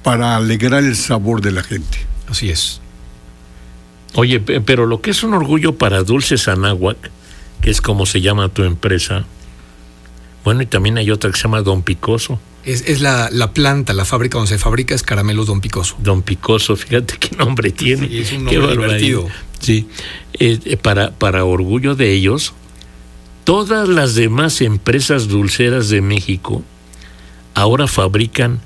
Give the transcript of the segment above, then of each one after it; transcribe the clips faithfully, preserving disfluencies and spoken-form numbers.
para alegrar el sabor de la gente. Así es. Oye, pero lo que es un orgullo para Dulces Anáhuac, que es como se llama tu empresa, bueno, y también hay otra que se llama Don Picoso. Es, es la, la planta, la fábrica donde se fabrica es Caramelos Don Picoso. Don Picoso, fíjate qué nombre tiene. Sí, es un qué nombre divertido. Sí, eh, para, para orgullo de ellos, todas las demás empresas dulceras de México ahora fabrican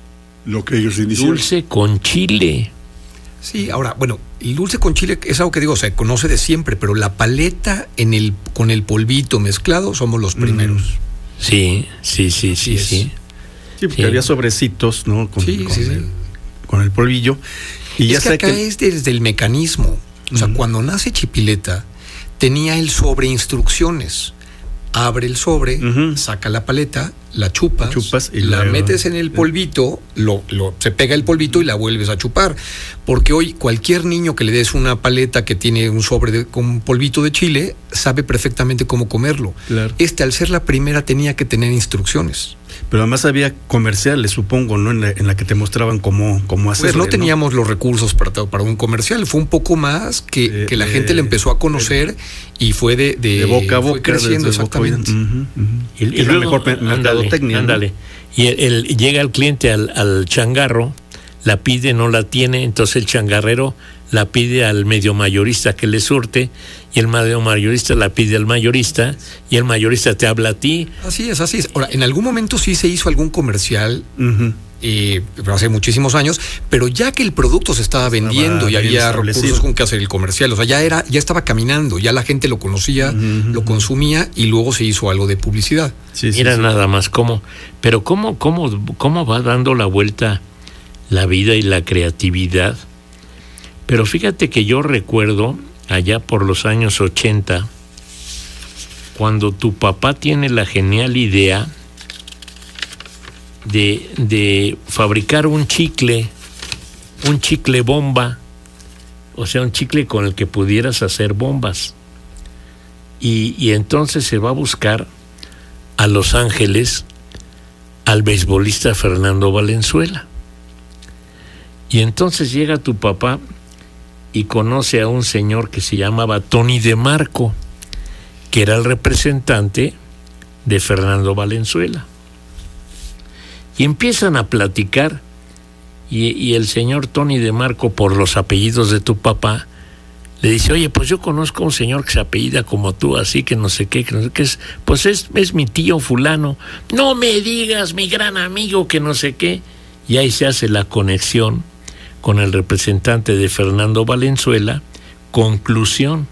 lo que ellos iniciaron. Dulce con chile. Sí, ahora, bueno, el dulce con chile es algo que digo, se conoce de siempre, pero la paleta en el, con el polvito mezclado somos los primeros. Mm. Sí, sí, sí, sí, sí. Sí, porque sí. había sobrecitos, ¿no? Con, sí, con, sí, el, sí. con el polvillo. Y es ya que acá que... es desde el mecanismo. O sea, uh-huh. cuando nace Chipileta, tenía el sobre instrucciones. Abre el sobre, uh-huh. saca la paleta, la chupas, chupas y la luego... metes en el polvito, lo, lo, se pega el polvito y la vuelves a chupar. Porque hoy cualquier niño que le des una paleta que tiene un sobre de, con polvito de chile, sabe perfectamente cómo comerlo. Claro. Este, al ser la primera, tenía que tener instrucciones. Pero además había comerciales, supongo, ¿no? En la, en la que te mostraban cómo, cómo hacerlo. Pues no teníamos ¿no? los recursos para, para un comercial. Fue un poco más que, eh, que la eh, gente le empezó a conocer eh, y fue de, de, de boca a boca, fue creciendo, exactamente. Boca, uh-huh, uh-huh. Y, y es luego, la mejor mercadotecnia. Ándale. ¿No? Y el, el, llega el cliente al, al changarro, la pide, no la tiene, entonces el changarrero la pide al medio mayorista que le surte, y el medio mayorista la pide al mayorista, y el mayorista te habla a ti. Así es, así es. Ahora, en algún momento sí se hizo algún comercial, uh-huh. eh, pero hace muchísimos años, pero ya que el producto se estaba vendiendo y había recursos con que hacer el comercial, o sea, ya era, ya estaba caminando, ya la gente lo conocía, uh-huh. lo consumía, y luego se hizo algo de publicidad. Sí, sí, Mira sí. nada más cómo, pero cómo, cómo, cómo va dando la vuelta la vida y la creatividad. Pero fíjate que yo recuerdo allá por los años ochenta, cuando tu papá tiene la genial idea de, de fabricar un chicle, un chicle bomba, o sea, un chicle con el que pudieras hacer bombas. Y, y entonces se va a buscar a Los Ángeles al beisbolista Fernando Valenzuela. Y entonces llega tu papá y conoce a un señor que se llamaba Tony de Marco, que era el representante de Fernando Valenzuela. Y empiezan a platicar, y, y el señor Tony de Marco, por los apellidos de tu papá, le dice, oye, pues yo conozco a un señor que se apellida como tú, así que no sé qué, que no sé qué es, pues es, es mi tío fulano. No me digas, mi gran amigo, que no sé qué. Y ahí se hace la conexión con el representante de Fernando Valenzuela. Conclusión,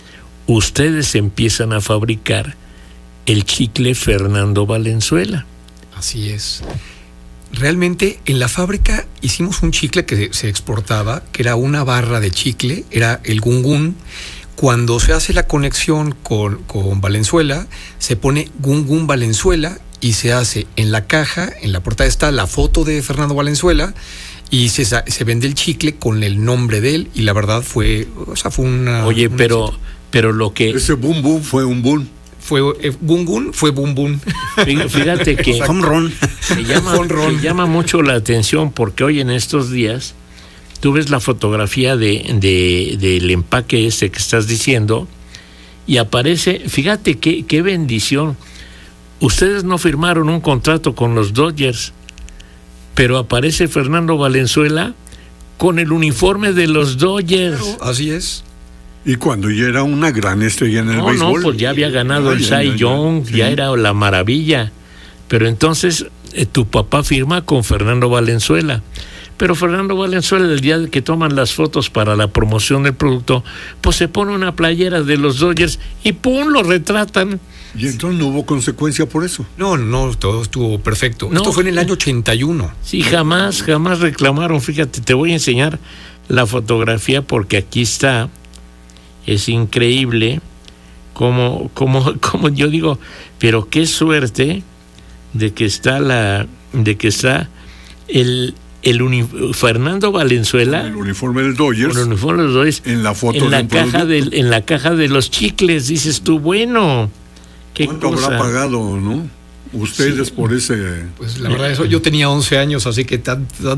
ustedes empiezan a fabricar el chicle Fernando Valenzuela. Así es. Realmente en la fábrica hicimos un chicle que se exportaba, que era una barra de chicle, era el Gun-Gun. Cuando se hace la conexión con, con Valenzuela, se pone Gun-Gun Valenzuela y se hace en la caja, en la portada está la foto de Fernando Valenzuela, y se, se vende el chicle con el nombre de él, y la verdad fue, o sea, fue una... Oye, una pero, éxito. pero lo que... Ese boom boom fue un boom. Fue eh, boom boom, fue boom boom. Fíjate que home run. Me llama, me llama mucho la atención, porque hoy en estos días tú ves la fotografía de, de del empaque este que estás diciendo, y aparece, fíjate qué, qué bendición. Ustedes no firmaron un contrato con los Dodgers, pero aparece Fernando Valenzuela con el uniforme de los Dodgers. Claro, así es. Y cuando ya era una gran estrella en el no, béisbol. No, pues ya había ganado ay, el ay, Cy ay, Young, sí. ya era la maravilla. Pero entonces eh, tu papá firma con Fernando Valenzuela. Pero Fernando Valenzuela, el día que toman las fotos para la promoción del producto, pues se pone una playera de los Dodgers y ¡pum!, lo retratan. Y entonces no hubo consecuencia por eso. No, no, todo estuvo perfecto. No. Esto fue en el año ochenta y uno. Sí, jamás, jamás reclamaron. Fíjate, te voy a enseñar la fotografía porque aquí está. Es increíble como, como, como yo digo, pero qué suerte de que está la, de que está el, el uni, Fernando Valenzuela, el uniforme del Dodgers, el uniforme de los Dodgers, en la foto en la de caja del, en la caja de los chicles. Dices tú, bueno, qué ¿cuánto cosa habrá pagado, no? Ustedes sí. por ese... Pues la verdad, eso yo tenía once años, así que tan, tan